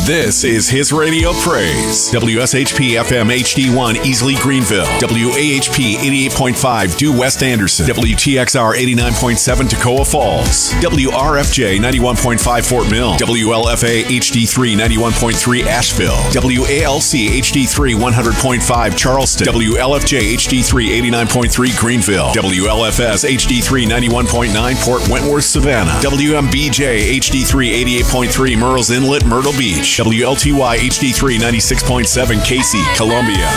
This is His Radio Praise. WSHP FM HD1 Easley Greenville. WAHP 88.5 Due West Anderson. WTXR 89.7 Toccoa Falls. WRFJ 91.5 Fort Mill. WLFA HD3 91.3 Asheville. WALC HD3 100.5 Charleston. WLFJ HD3 89.3 Greenville. WLFS HD3 91.9 Port Wentworth Savannah. WMBJ HD3 88.3 Murrells Inlet Myrtle Beach. WLTY HD3 96.7 Casey, Columbia.